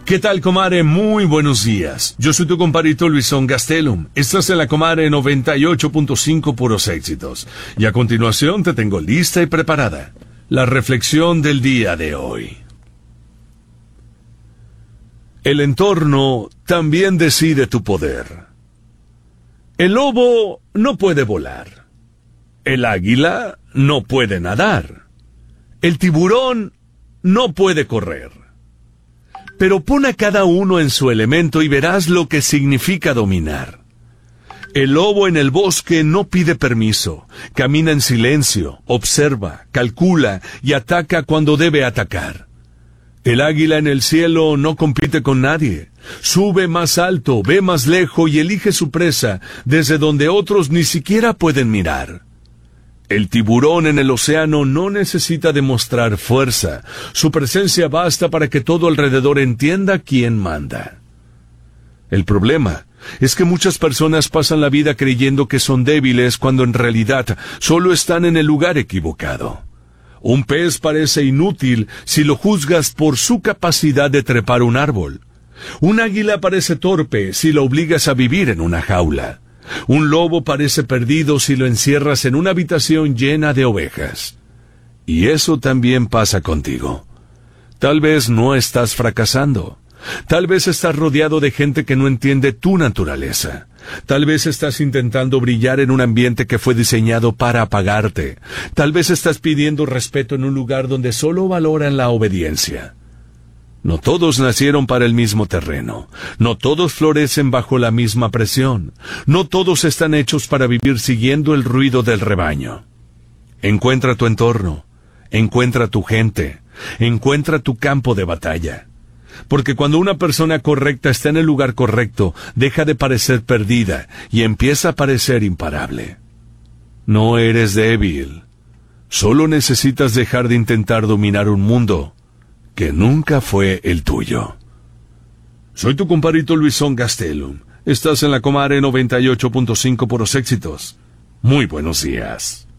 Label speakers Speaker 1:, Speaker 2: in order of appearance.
Speaker 1: ¿Qué tal, comare? Muy buenos días. Yo soy tu compadrito Luisón Gastelum. Estás en la comare 98.5 puros éxitos. Y a continuación te tengo lista y preparada la reflexión del día de hoy. El entorno también decide tu poder. El lobo no puede volar. El águila no puede nadar. El tiburón no puede correr. Pero pon a cada uno en su elemento y verás lo que significa dominar. El lobo en el bosque no pide permiso, camina en silencio, observa, calcula y ataca cuando debe atacar. El águila en el cielo no compite con nadie, sube más alto, ve más lejos y elige su presa desde donde otros ni siquiera pueden mirar. El tiburón en el océano no necesita demostrar fuerza. Su presencia basta para que todo alrededor entienda quién manda. El problema es que muchas personas pasan la vida creyendo que son débiles cuando en realidad solo están en el lugar equivocado. Un pez parece inútil si lo juzgas por su capacidad de trepar un árbol. Un águila parece torpe si lo obligas a vivir en una jaula. Un lobo parece perdido si lo encierras en una habitación llena de ovejas. Y eso también pasa contigo. Tal vez no estás fracasando. Tal vez estás rodeado de gente que no entiende tu naturaleza. Tal vez estás intentando brillar en un ambiente que fue diseñado para apagarte. Tal vez estás pidiendo respeto en un lugar donde solo valoran la obediencia. No todos nacieron para el mismo terreno. No todos florecen bajo la misma presión. No todos están hechos para vivir siguiendo el ruido del rebaño. Encuentra tu entorno. Encuentra tu gente. Encuentra tu campo de batalla. Porque cuando una persona correcta está en el lugar correcto, deja de parecer perdida y empieza a parecer imparable. No eres débil. Solo necesitas dejar de intentar dominar un mundo que nunca fue el tuyo. Soy tu compadrito Luisón Gastelum. Estás en la comare 98.5 puros éxitos. Muy buenos días.